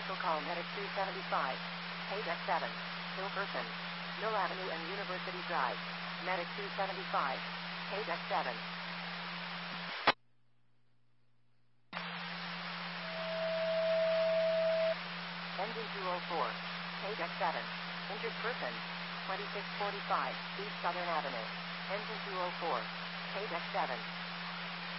Special call Medic 275. Page X7. Hillperson. Mill Avenue and University Drive. Medic 275. Page X7. Engine 204. Page X7. Injured person. 2645 East Southern Avenue. Engine 204. Page X7.